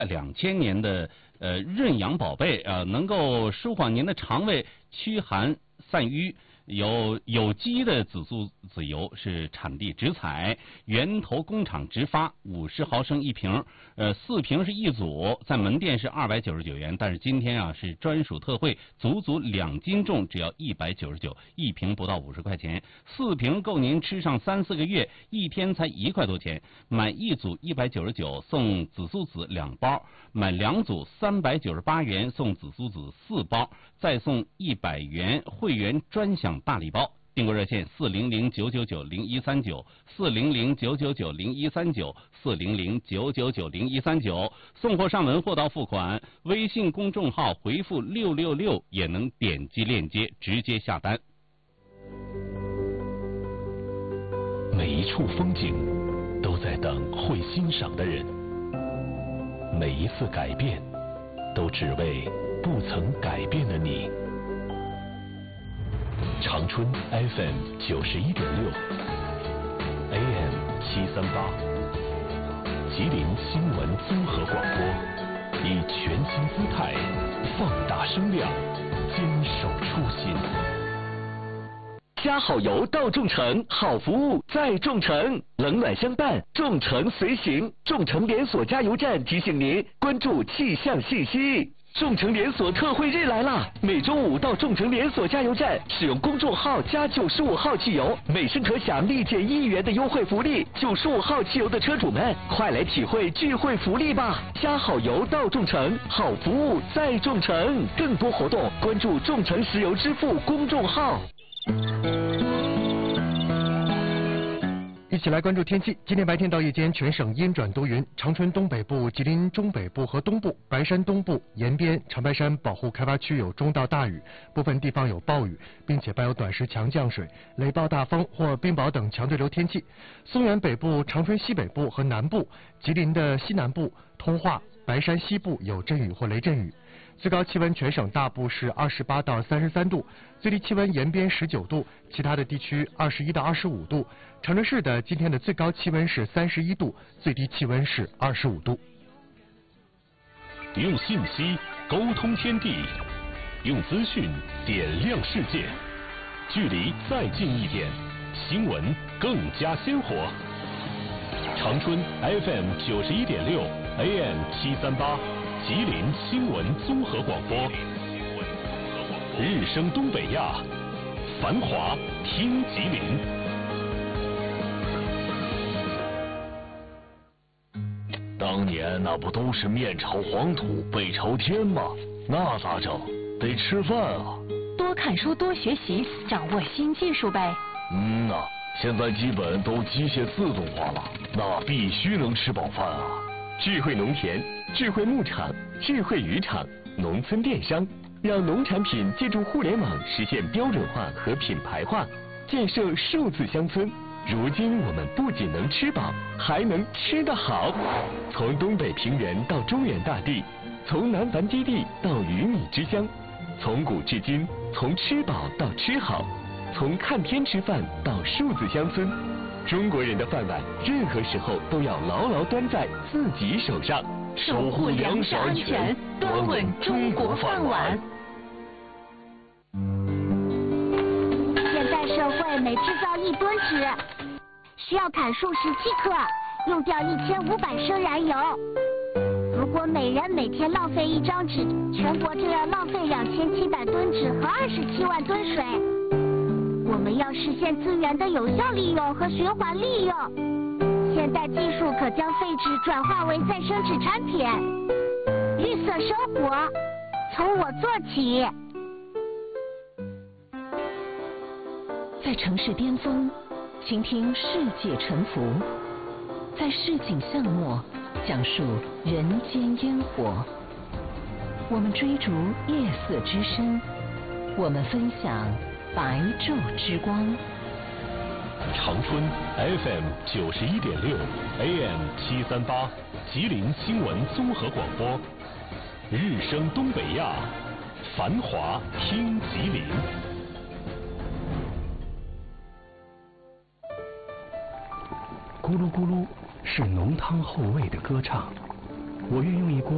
2000年的润阳宝贝能够舒缓您的肠胃，驱寒散瘀。有机的紫苏籽油是产地直采，源头工厂直发，50毫升一瓶，4瓶是一组，在门店是299元，但是今天是专属特惠，足2斤重，只要199，一瓶不到50块钱，4瓶够您吃上3-4个月，一天才1块多钱。买一组199送紫苏籽2包，买2组398元送紫苏籽4包，再送100元会员专享大礼包。订购热线400-999-0139，400-999-0139，400-999-0139，送货上门货到付款，微信公众号回复666也能点击链接直接下单。 每一处风景都在等会欣赏的人，每一次改变都只为不曾改变的你。长春 FM 91.6 AM 738，吉林新闻综合广播，以全新姿态放大声量，坚守初心。 加好油到众诚，好服务在众诚，冷暖相伴，众诚随行。众诚连锁加油站提醒您关注气象信息。众诚连锁特惠日来啦！每周5到众诚连锁加油站使用公众号加95号汽油，每升可享立减1元的优惠福利。95号汽油的车主们，快来体会聚会福利吧！加好油到众诚，好服务在众诚。更多活动关注众诚石油支付公众号。 一起来关注天气。今天白天到夜间全省阴转多云，长春东北部、吉林中北部和东部、白山东部、延边、长白山保护开发区有中到大雨，部分地方有暴雨，并且伴有短时强降水、雷暴大风或冰雹等强对流天气。松原北部、长春西北部和南部、吉林的西南部、通化、白山西部有阵雨或雷阵雨。最高气温全省大部是28到33度，最低气温延边19度，其他的地区21到25度。长春市的今天的最高气温是31度，最低气温是25度。 用信息沟通天地，用资讯点亮世界，距离再近一点，新闻更加鲜活。长春 FM 91.6 AM 738。吉林新闻综合广播，日升东北亚，繁华听吉林。 当年那不都是面朝黄土背朝天吗？那咋整？得吃饭啊！ 多看书，多学习，掌握新技术呗。 现在基本都机械自动化了，那必须能吃饱饭啊！ 智慧农田、智慧牧场、智慧渔场、农村电商，让农产品借助互联网实现标准化和品牌化，建设数字乡村。如今我们不仅能吃饱，还能吃得好。从东北平原到中原大地，从南繁基地到鱼米之乡，从古至今，从吃饱到吃好，从看天吃饭到数字乡村。中国人的饭碗，任何时候都要牢牢端在自己手上， 守护粮食安全，端稳中国饭碗。 现代社会每制造1吨纸，需要砍树17克，用掉1500升燃油。如果每人每天浪费1张纸，全国就要浪费2700吨纸和27万吨水。我们要实现资源的有效利用和循环利用。现代技术可将废纸转化为再生纸产品。绿色生活，从我做起。 在城市巅峰，倾听世界沉浮；在市井巷陌，讲述人间烟火。我们追逐夜色之声，我们分享白昼之光。 长春 FM 91.6 AM 738，吉林新闻综合广播，日升东北亚，繁华听吉林。 咕噜咕噜是浓汤厚味的歌唱，我愿用一锅